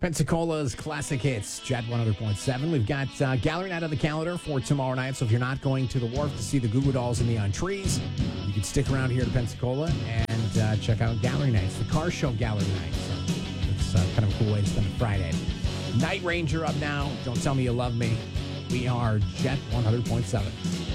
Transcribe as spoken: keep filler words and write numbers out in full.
Pensacola's Classic Hits, Jet one hundred point seven. We've got uh, Gallery Night on the calendar for tomorrow night, so if you're not going to the wharf to see the Goo Goo Dolls and Neon Trees, you can stick around here to Pensacola and uh, check out Gallery Night. It's the car show Gallery Night, so it's uh, kind of a cool way to spend a Friday. Night Ranger up now. Don't tell me you love me. We are Jet one hundred point seven.